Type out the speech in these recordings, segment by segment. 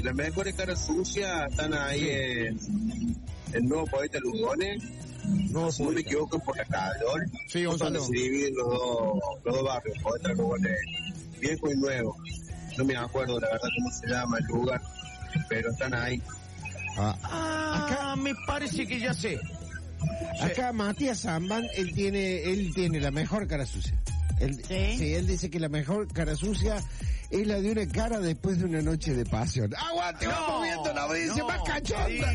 las mejores caras sucias están ahí en el nuevo Poeta Lugones. No, si no me equivoco, es por la calor. Sí, Gonzalo. Se dividen los dos barrios, Poeta Lugones viejo y nuevo. No me acuerdo la verdad cómo se llama el lugar, pero están ahí. Acá me parece que ya sé. Acá Matías Zambán, él tiene la mejor cara sucia. Sí, él dice que la mejor cara sucia es la de una cara después de una noche de pasión. ¡Aguante! Vamos viendo la audiencia más cachonda.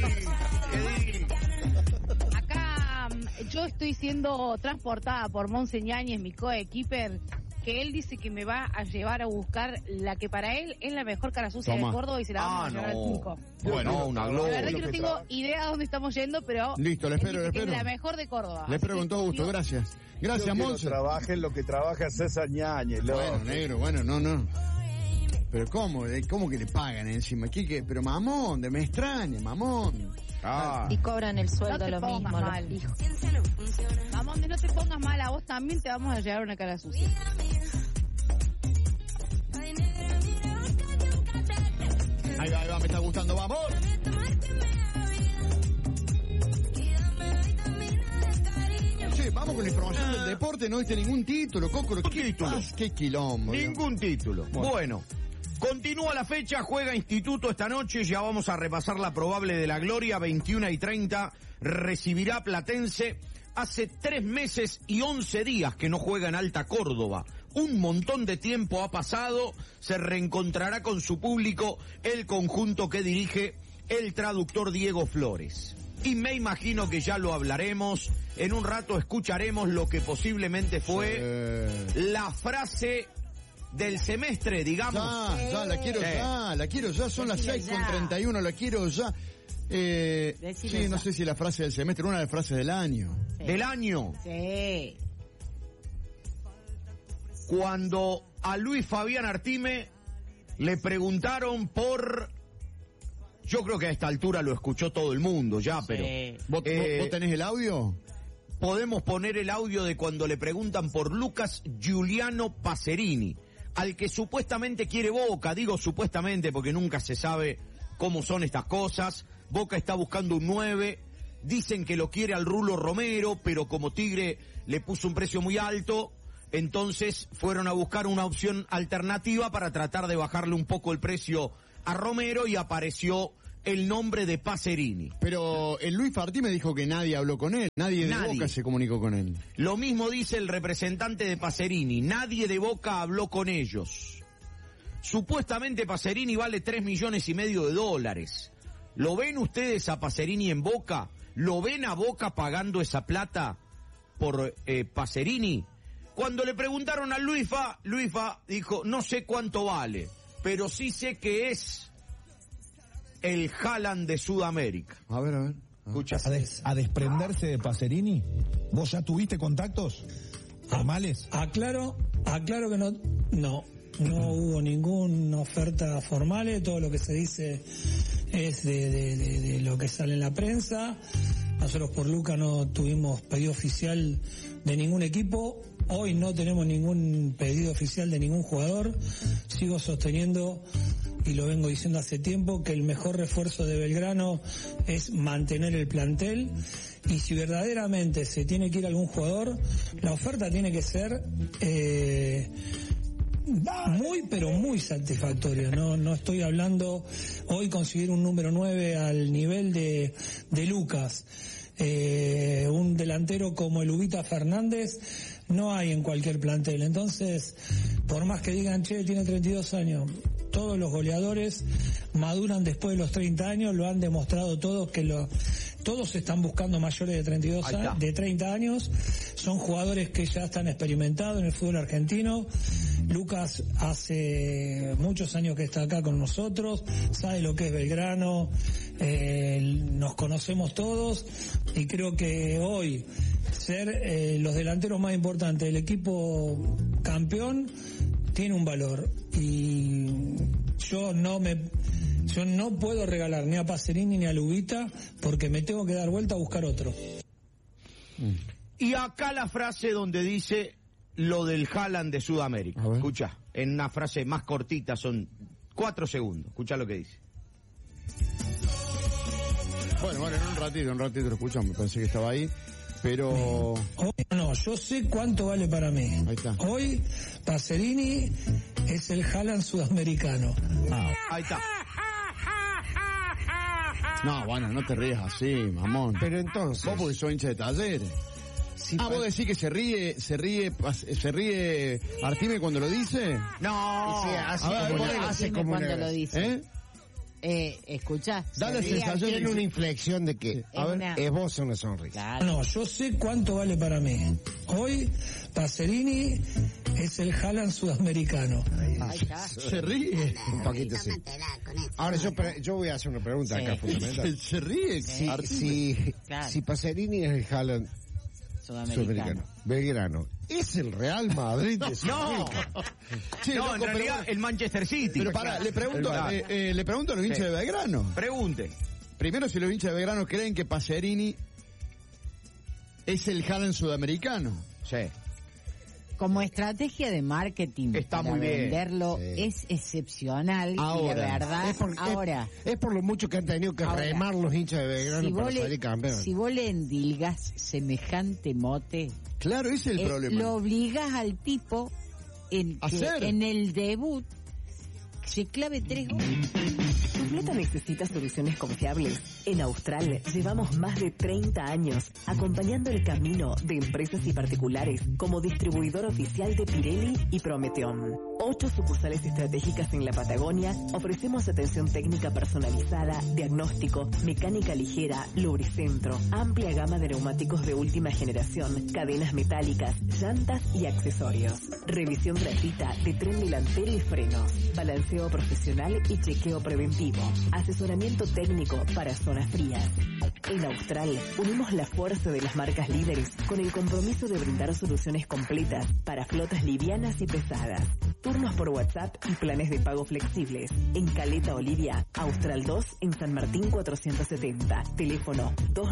Acá yo estoy siendo transportada por Monse Ñáñez, mi coequiper, que él dice que me va a llevar a buscar la que para él es la mejor cara sucia de Córdoba y se la vamos a llevar al Pico. Bueno, una gloria. La verdad que no tengo idea de dónde estamos yendo, pero... Listo, le espero. Es la mejor de Córdoba. Le espero con todo gusto, gracias. Gracias, Monse. Trabajen lo que trabaja César Ñáñez. Bueno, negro, no. Pero ¿cómo que le pagan encima? Pero mamón, me extraña, mamón. Y cobran el sueldo lo mismo. Mamón, no te pongas mal, a vos también te vamos a llevar una cara sucia. Ahí va, me está gustando, vamos. Che, vamos con la información del deporte, no viste ningún título, Coco. ¿Qué quilombo? Ningún título. Bueno, continúa la fecha, juega Instituto esta noche, ya vamos a repasar la probable de la gloria, 21:30, recibirá Platense. Hace 3 meses y 11 días que no juega en Alta Córdoba. Un montón de tiempo ha pasado, se reencontrará con su público el conjunto que dirige el traductor Diego Flores. Y me imagino que ya lo hablaremos, en un rato escucharemos lo que posiblemente fue la frase del semestre, digamos. Ya, la quiero ya, son las 6:31, la quiero ya. Sí, no sé si la frase del semestre, una de las frases del año. Sí. ¿Del año? Sí. Cuando a Luis Fabián Artime le preguntaron por... Yo creo que a esta altura lo escuchó todo el mundo ya, pero... ¿Vos tenés el audio? Podemos poner el audio de cuando le preguntan por Lucas Giuliano Pacerini, al que supuestamente quiere Boca. Digo supuestamente porque nunca se sabe cómo son estas cosas. Boca está buscando un 9, dicen que lo quiere al Rulo Romero, pero como Tigre le puso un precio muy alto, entonces fueron a buscar una opción alternativa para tratar de bajarle un poco el precio a Romero y apareció el nombre de Pacerini. Pero el Luis Artime dijo que nadie habló con él, nadie de Boca se comunicó con él. Lo mismo dice el representante de Pacerini, nadie de Boca habló con ellos. Supuestamente Pacerini vale $3,5 millones. ¿Lo ven ustedes a Pacerini en Boca? ¿Lo ven a Boca pagando esa plata por Pacerini? Cuando le preguntaron a Luisfa dijo, no sé cuánto vale, pero sí sé que es el Haaland de Sudamérica. A ver. Escucha. A desprenderse de Pacerini, ¿vos ya tuviste contactos formales? Aclaro que no hubo ninguna oferta formal, todo lo que se dice es de lo que sale en la prensa. Nosotros por Luca no tuvimos pedido oficial de ningún equipo, hoy no tenemos ningún pedido oficial de ningún jugador. Sigo sosteniendo, y lo vengo diciendo hace tiempo, que el mejor refuerzo de Belgrano es mantener el plantel, y si verdaderamente se tiene que ir algún jugador, la oferta tiene que ser muy satisfactoria. No estoy hablando hoy conseguir un número 9 al nivel de Lucas. Un delantero como el Ubita Fernández no hay en cualquier plantel. Entonces, por más que digan, tiene 32 años, todos los goleadores maduran después de los 30 años, lo han demostrado todos, todos están buscando mayores de 30 años, son jugadores que ya están experimentados en el fútbol argentino. Lucas hace muchos años que está acá con nosotros, sabe lo que es Belgrano, nos conocemos todos, y creo que hoy ser los delanteros más importantes del equipo campeón tiene un valor, y yo no puedo regalar ni a Pacerini ni a Lubita, porque me tengo que dar vuelta a buscar otro. Y acá la frase donde dice lo del Haaland de Sudamérica. Escucha, en una frase más cortita, son 4 segundos. Escucha lo que dice. Bueno, en un ratito lo escuchamos, pensé que estaba ahí, pero... No, yo sé cuánto vale para mí. Ahí está. Hoy, Pacerini es el Haaland sudamericano. Ahí está. No, bueno, no te rías así, mamón. Pero entonces... Vos porque sos hincha de Talleres. Sí, vos decís que se ríe Artime cuando lo dice. No, sí, hace como cuando lo dice. Escuchá. Da la sensación tiene una inflexión de que esboza una sonrisa. Claro. No, yo sé cuánto vale para mí. Hoy, Pacerini es el Haaland sudamericano. Se ríe. Un poquito sí. Ahora yo voy a hacer una pregunta acá fundamental. Se ríe. Si Pacerini es el Haaland sudamericano, Belgrano, ¿es el Real Madrid de Sudamérica? No, en realidad el Manchester City. Pero pará, le pregunto a los hinchas de Belgrano. Pregunte. Primero, si los hinchas de Belgrano creen que Pacerini es el Haaland sudamericano. Sí. Como estrategia de marketing está para muy bien. Venderlo es excepcional. Ahora, y la verdad, es por lo mucho que han tenido que remar los hinchas de Belgrano para salir campeón. Si vos le endilgas semejante mote, claro, ese es el problema. Lo obligas al tipo en el debut se clave 3 goles. ¿Tu flota necesita soluciones confiables? En Austral llevamos más de 30 años acompañando el camino de empresas y particulares como distribuidor oficial de Pirelli y Prometeon. 8 sucursales estratégicas en la Patagonia, ofrecemos atención técnica personalizada, diagnóstico, mecánica ligera, lubricentro, amplia gama de neumáticos de última generación, cadenas metálicas, llantas y accesorios. Revisión gratuita de tren delantero y frenos, balanceo profesional y chequeo preventivo, asesoramiento técnico para zonas frías. En Austral unimos la fuerza de las marcas líderes con el compromiso de brindar soluciones completas para flotas livianas y pesadas. Turnos por WhatsApp y planes de pago flexibles. En Caleta Olivia, Austral 2 en San Martín 470. Teléfono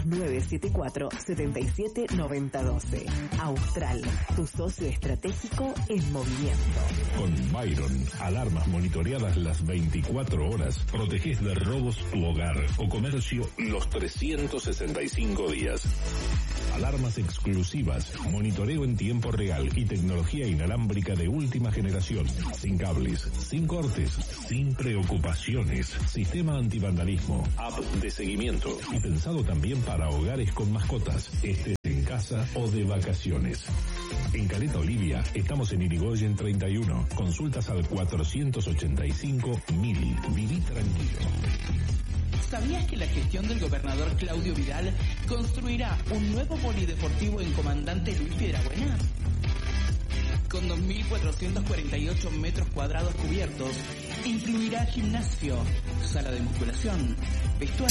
2974-779012. Austral, tu socio estratégico en movimiento. Con Byron, alarmas monitoreadas las 24 horas. Protegés de robos tu hogar o comercio los 365 días. Alarmas exclusivas, monitoreo en tiempo real y tecnología inalámbrica de última generación. Sin cables, sin cortes, sin preocupaciones. Sistema antivandalismo, app de seguimiento y pensado también para hogares con mascotas, estés en casa o de vacaciones. En Caleta Olivia estamos en Irigoyen 31. Consultas al 485.000. Viví tranquilo. ¿Sabías que la gestión del gobernador Claudio Vidal construirá un nuevo polideportivo en Comandante Luis Piedrabuena? Con 2.448 metros cuadrados cubiertos, incluirá gimnasio, sala de musculación, vestuario.